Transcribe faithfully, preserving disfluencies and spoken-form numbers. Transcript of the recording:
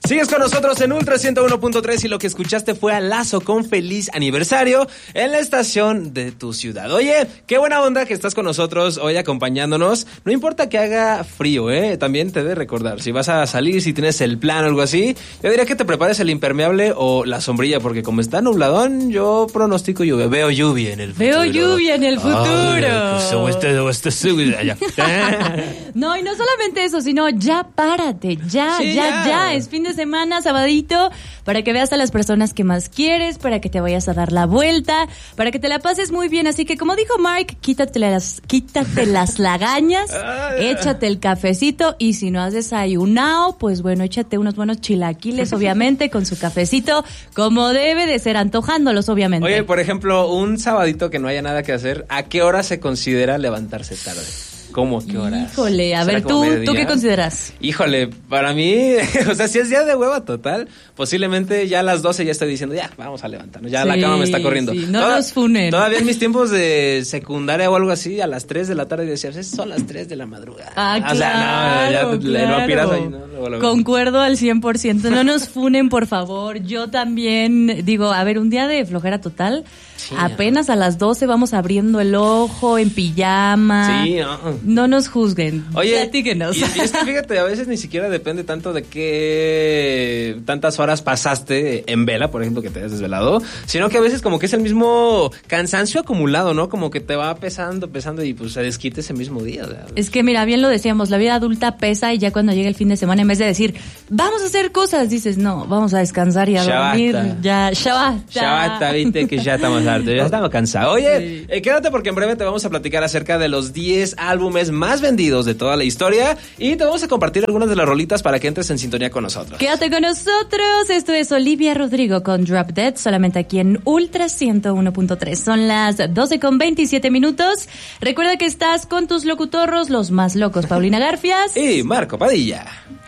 Sigues con nosotros en Ultra ciento uno punto tres y lo que escuchaste fue a Lazo con Feliz Aniversario en la estación de tu ciudad. Oye, qué buena onda que estás con nosotros hoy acompañándonos. No importa que haga frío, ¿eh? También te he de recordar, si vas a salir, si tienes el plan o algo así, yo diría que te prepares el impermeable o la sombrilla, porque como está nubladón, yo pronostico lluvia. Veo lluvia en el futuro. Veo lluvia en el futuro. No, y no solamente eso, sino ya párate, ya, Sí, ya, ya. ya. Es fin de semana, sabadito, para que veas a las personas que más quieres, para que te vayas a dar la vuelta, para que te la pases muy bien. Así que, como dijo Mark, quítate las, quítate las lagañas, échate el cafecito, y si no has desayunado, pues bueno, échate unos buenos chilaquiles, obviamente, con su cafecito, como debe de ser, antojándolos, obviamente. Oye, por ejemplo, un sabadito que no haya nada que hacer, ¿a qué hora se considera levantarse tarde? ¿Cómo? ¿Qué horas? Híjole, a ¿Será ver, como ¿tú, mediodía? ¿tú qué consideras? Híjole, para mí, o sea, si es día de hueva total, posiblemente ya a las doce ya estoy diciendo, ya, vamos a levantarnos, ya Sí, la cama me está corriendo. sí, no nos funen. Todavía en mis tiempos de secundaria o algo así, a las tres de la tarde decías, son las tres de la madrugada. Ah, o sea, no, ya claro, te- le claro. vapiras ahí, ¿no? Luego, luego. Concuerdo al cien por ciento. No nos funen, por favor. Yo también digo, a ver, un día de flojera total. Sí, apenas a las doce vamos abriendo el ojo en pijama. Sí, no. No nos juzguen. Oye, Platíquenos. y, y es que fíjate, a veces ni siquiera depende tanto de qué tantas horas pasaste en vela, por ejemplo, que te hayas desvelado, sino que a veces como que es el mismo cansancio acumulado, ¿no? Como que te va pesando, pesando y pues se desquite ese mismo día. O sea, Es que mira, bien lo decíamos, la vida adulta pesa y ya cuando llega el fin de semana, en vez de decir, vamos a hacer cosas, dices, no, vamos a descansar y a Shabata. dormir. Ya, shabata. Shabata, viste que ya estamos hartos, ya estamos cansados. Oye, Sí. eh, quédate porque en breve te vamos a platicar acerca de los diez álbumes más vendidos de toda la historia y te vamos a compartir algunas de las rolitas para que entres en sintonía con nosotros. Quédate con nosotros, esto es Olivia Rodrigo con Drop Dead, solamente aquí en Ultra ciento uno punto tres. Son las doce con veintisiete minutos. Recuerda que estás con tus locutorros, los más locos, Paulina Garfias. Y Marco Padilla.